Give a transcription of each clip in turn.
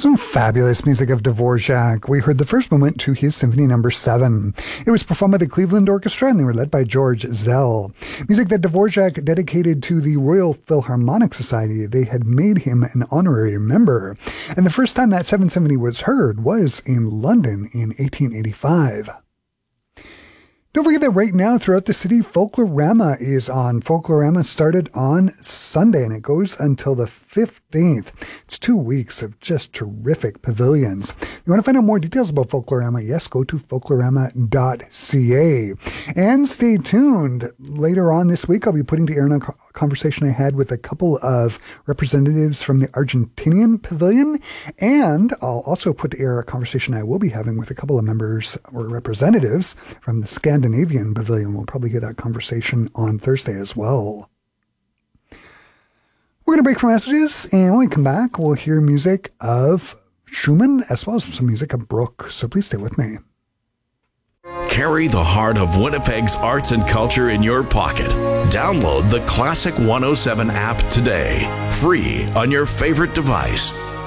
Some fabulous music of Dvorak. We heard the first movement to his Symphony No. 7. It was performed by the Cleveland Orchestra and they were led by George Zell. Music that Dvorak dedicated to the Royal Philharmonic Society. They had made him an honorary member. And the first time that 7th Symphony was heard was in London in 1885. Don't forget that right now throughout the city, Folklorama is on. Folklorama started on Sunday and it goes until the 15th. It's 2 weeks of just terrific pavilions. You want to find out more details about Folklorama? Yes, go to folklorama.ca. And stay tuned. Later on this week, I'll be putting to air a conversation I had with a couple of representatives from the Argentinian pavilion. And I'll also put to air a conversation I will be having with a couple of members or representatives from the Scandinavian pavilion. We'll probably hear that conversation on Thursday as well. We're going to break for messages, and when we come back, we'll hear music of Schumann as well as some music of Bruch. So please stay with me. Carry the heart of Winnipeg's arts and culture in your pocket. Download the Classic 107 app today, free on your favorite device.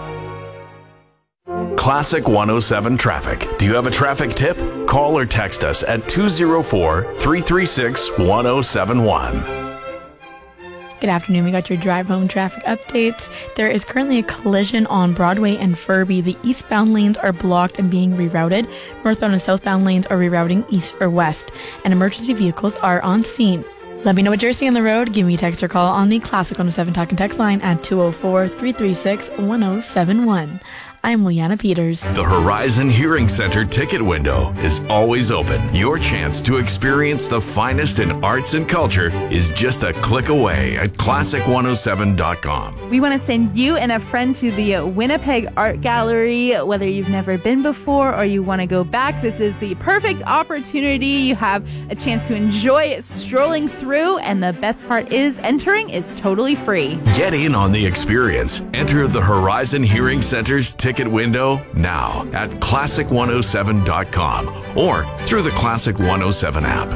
Classic 107 Traffic. Do you have a traffic tip? Call or text us at 204-336-1071. Good afternoon. We got your drive home traffic updates. There is currently a collision on Broadway and Furby. The eastbound lanes are blocked and being rerouted. Northbound and southbound lanes are rerouting east or west, and emergency vehicles are on scene. Let me know what you're seeing on the road. Give me a text or call on the Classic 107 Talk and Text line at 204-336-1071. I'm Leanna Peters. The Horizon Hearing Center ticket window is always open. Your chance to experience the finest in arts and culture is just a click away at classic107.com. We want to send you and a friend to the Winnipeg Art Gallery. Whether you've never been before or you want to go back, this is the perfect opportunity. You have a chance to enjoy strolling through, and the best part is entering is totally free. Get in on the experience. Enter the Horizon Hearing Center's ticket window now at classic107.com or through the Classic 107 app.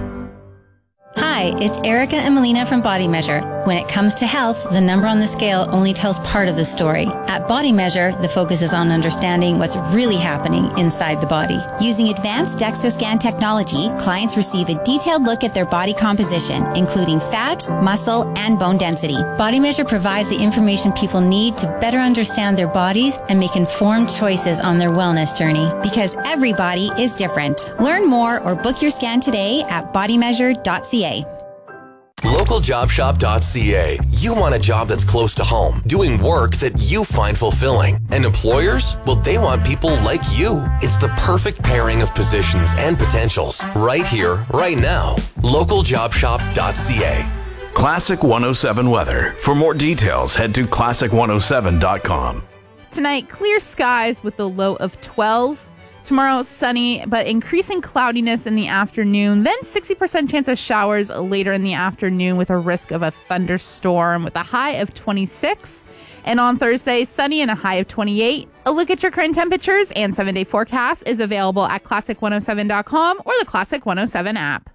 Hi, it's Erica and Melina from Body Measure. When it comes to health, the number on the scale only tells part of the story. At Body Measure, the focus is on understanding what's really happening inside the body. Using advanced DEXA scan technology, clients receive a detailed look at their body composition, including fat, muscle, and bone density. Body Measure provides the information people need to better understand their bodies and make informed choices on their wellness journey. Because every body is different. Learn more or book your scan today at bodymeasure.ca. LocalJobShop.ca. You want a job that's close to home, doing work that you find fulfilling. And employers? Well, they want people like you. It's the perfect pairing of positions and potentials. Right here, right now. LocalJobShop.ca. Classic 107 weather. For more details, head to classic107.com. Tonight, clear skies with a low of 12. Tomorrow, sunny, but increasing cloudiness in the afternoon. Then 60% chance of showers later in the afternoon with a risk of a thunderstorm with a high of 26. And on Thursday, sunny and a high of 28. A look at your current temperatures and 7-day forecast is available at classic107.com or the Classic 107 app.